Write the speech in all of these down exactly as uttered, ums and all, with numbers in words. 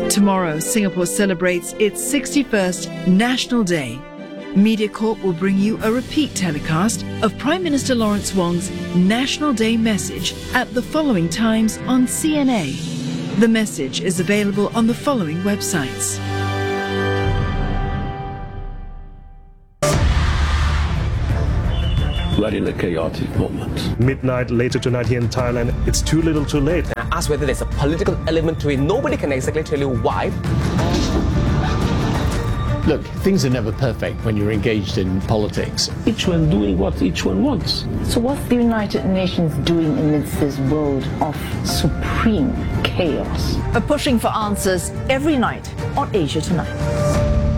Tomorrow, Singapore celebrates its sixty-first National Day. MediaCorp will bring you a repeat telecast of Prime Minister Lawrence Wong's National Day message at the following times on C N A. The message is available on the following websites. We're in a chaotic moment. Midnight later tonight here in Thailand, it's too little too late. I asked whether there's a political element to it. Nobody can exactly tell you why. Look, things are never perfect when you're engaged in politics. Each one doing what each one wants. So what's the United Nations doing amidst this world of supreme chaos? We're pushing for answers every night on Asia Tonight.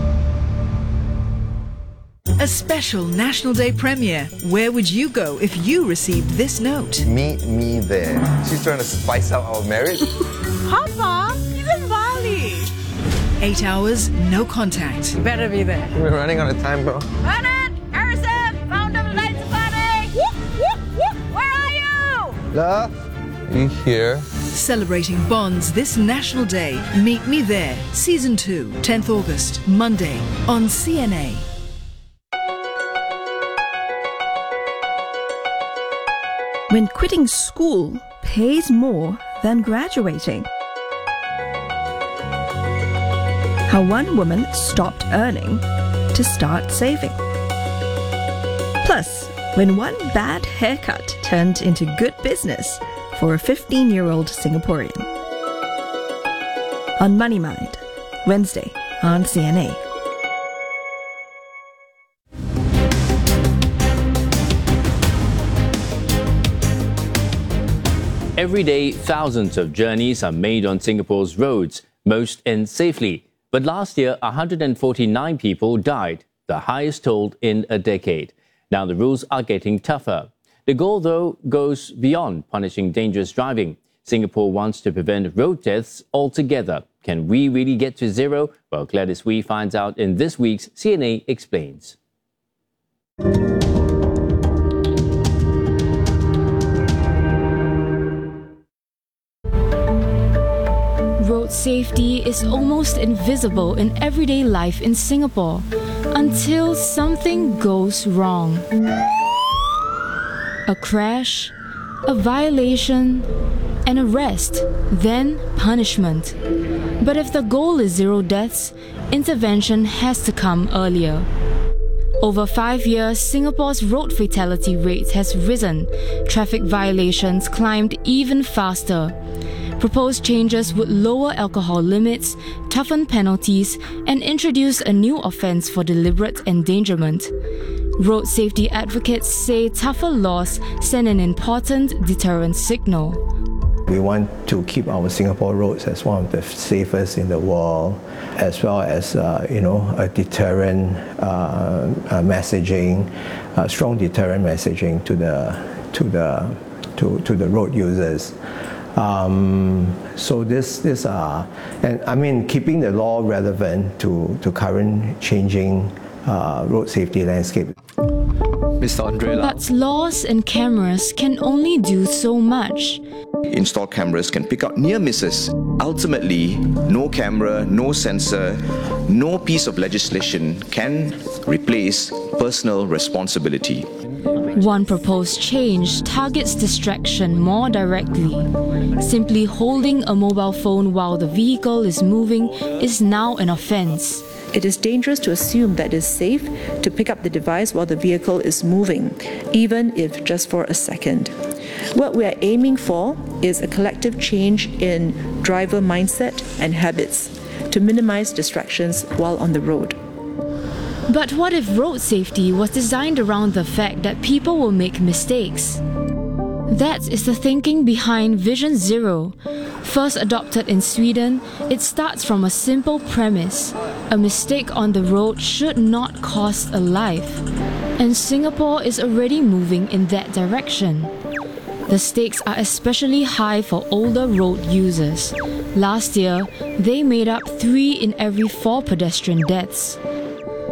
A special National Day premiere. Where would you go if you received this note? Meet me there. She's trying to spice up our marriage. Papa, he's in Bali. Eight hours, no contact. You better be there. We're running out of time, bro. Bernard! Harrison! Found them lights party! Whoop, whoop, whoop! Where are you? Love, you here? Celebrating bonds this National Day. Meet Me There. Season two, tenth August, Monday on C N A. When quitting school pays more than graduating. How one woman stopped earning to start saving. Plus, when one bad haircut turned into good business for a fifteen-year-old Singaporean. On Money Mind, Wednesday on C N A. Every day, thousands of journeys are made on Singapore's roads, most end safely. But last year, one hundred forty-nine people died, the highest toll in a decade. Now the rules are getting tougher. The goal, though, goes beyond punishing dangerous driving. Singapore wants to prevent road deaths altogether. Can we really get to zero? Well, Gladys Wee finds out in this week's C N A Explains. Road safety is almost invisible in everyday life in Singapore until something goes wrong. A crash, a violation, an arrest, then punishment. But if the goal is zero deaths, intervention has to come earlier. Over five years, Singapore's road fatality rate has risen. Traffic violations climbed even faster. Proposed changes would lower alcohol limits, toughen penalties, and introduce a new offence for deliberate endangerment. Road safety advocates say tougher laws send an important deterrent signal. We want to keep our Singapore roads as one of the safest in the world, as well as uh, you know, a deterrent uh, uh, messaging, uh, strong deterrent messaging to the to the to, to the road users. Um, so this this uh, and I mean keeping the law relevant to to current changing uh, road safety landscape. Mister Andre Lau. But laws and cameras can only do so much. Install cameras can pick out near misses. Ultimately, no camera, no sensor, no piece of legislation can replace personal responsibility. One proposed change targets distraction more directly. Simply holding a mobile phone while the vehicle is moving is now an offence. It is dangerous to assume that it is safe to pick up the device while the vehicle is moving, even if just for a second. What we are aiming for is a collective change in driver mindset and habits to minimize distractions while on the road. But what if road safety was designed around the fact that people will make mistakes? That is the thinking behind Vision Zero. First adopted in Sweden, it starts from a simple premise. A mistake on the road should not cost a life. And Singapore is already moving in that direction. The stakes are especially high for older road users. Last year, they made up three in every four pedestrian deaths.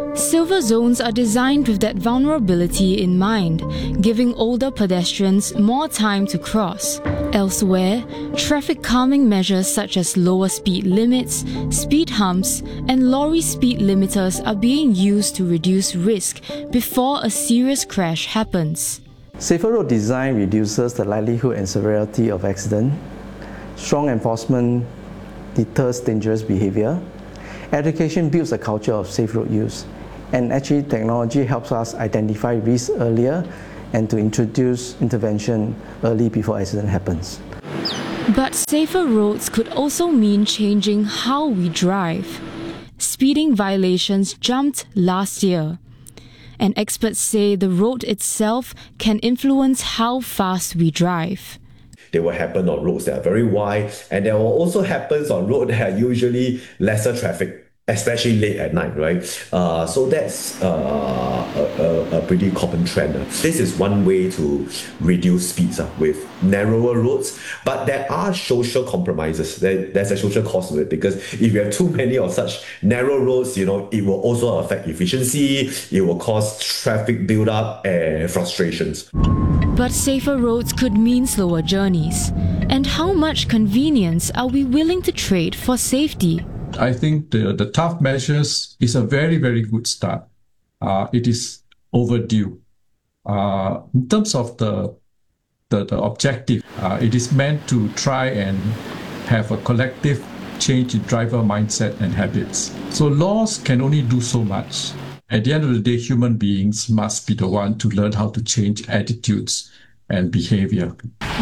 Silver zones are designed with that vulnerability in mind, giving older pedestrians more time to cross. Elsewhere, traffic calming measures such as lower speed limits, speed humps, and lorry speed limiters are being used to reduce risk before a serious crash happens. Safer road design reduces the likelihood and severity of accident. Strong enforcement deters dangerous behavior. Education builds a culture of safe road use. And actually, technology helps us identify risks earlier and to introduce intervention early before accident happens. But safer roads could also mean changing how we drive. Speeding violations jumped last year, and experts say the road itself can influence how fast we drive. They will happen on roads that are very wide, and they will also happen on roads that are usually lesser traffic, especially late at night, right? Uh, so that's uh, a, a, a pretty common trend. This is one way to reduce speeds uh, with narrower roads, but there are social compromises. There, there's a social cost of it, because if you have too many of such narrow roads, you know, it will also affect efficiency, it will cause traffic buildup and frustrations. But safer roads could mean slower journeys. And how much convenience are we willing to trade for safety? I think the, the tough measures is a very, very good start. Uh, it is overdue. Uh, in terms of the, the, the objective, uh, it is meant to try and have a collective change in driver mindset and habits. So laws can only do so much. At the end of the day, human beings must be the one to learn how to change attitudes and behavior.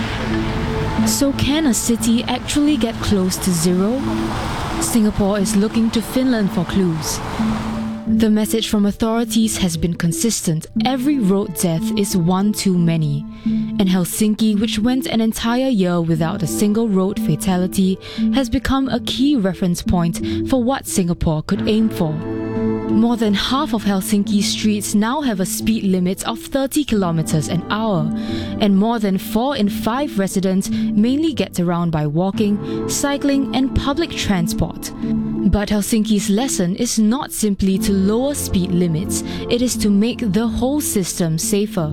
So can a city actually get close to zero? Singapore is looking to Finland for clues. The message from authorities has been consistent. Every road death is one too many. And Helsinki, which went an entire year without a single road fatality, has become a key reference point for what Singapore could aim for. More than half of Helsinki's streets now have a speed limit of thirty kilometers an hour, and more than four in five residents mainly get around by walking, cycling, and public transport. But Helsinki's lesson is not simply to lower speed limits, it is to make the whole system safer.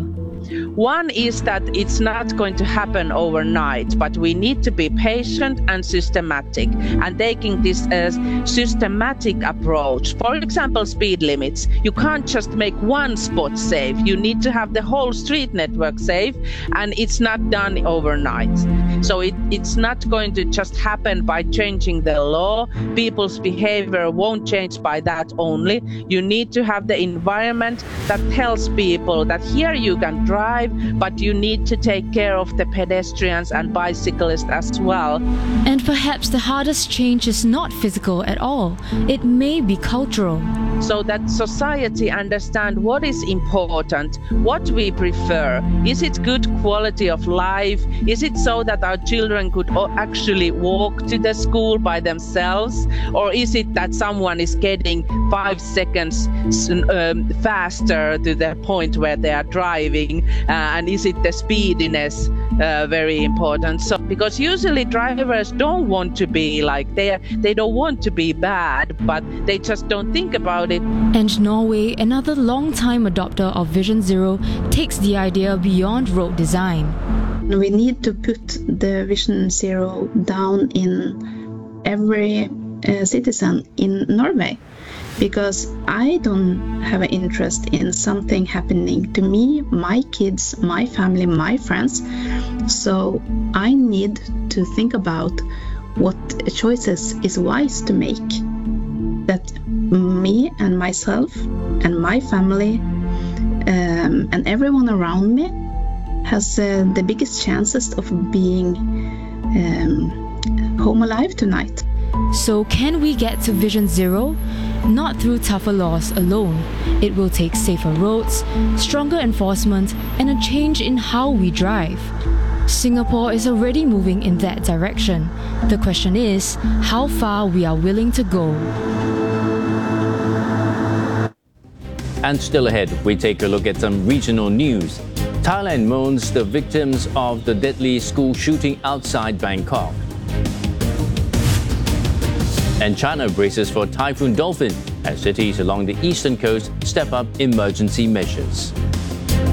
One is that it's not going to happen overnight, but we need to be patient and systematic, and taking this as systematic approach. For example, speed limits. You can't just make one spot safe. You need to have the whole street network safe, and it's not done overnight. So it, it's not going to just happen by changing the law. People's behavior won't change by that only. You need to have the environment that tells people that here you can drive, but you need to take care of the pedestrians and bicyclists as well. And perhaps the hardest change is not physical at all. It may be cultural. So that society understand what is important, what we prefer. Is it good quality of life? Is it so that our children could actually walk to the school by themselves? Or is it that someone is getting five seconds um, faster to the point where they are driving? Uh, and is it the speediness uh, very important? So because usually drivers don't want to be like they they don't want to be bad, but they just don't think about it. And Norway, another long-time adopter of Vision Zero, takes the idea beyond road design. We need to put the Vision Zero down in every uh, citizen in Norway, because I don't have an interest in something happening to me, my kids, my family, my friends. So I need to think about what choices is wise to make, that me and myself and my family um, and everyone around me has uh, the biggest chances of being um, home alive tonight. So can we get to Vision Zero? Not through tougher laws alone. It will take safer roads, stronger enforcement, and a change in how we drive. Singapore is already moving in that direction. The question is how far we are willing to go. And still ahead, we take a look at some regional news. Thailand mourns the victims of the deadly school shooting outside Bangkok. And China braces for Typhoon Dolphin. as cities along the eastern coast step up emergency measures.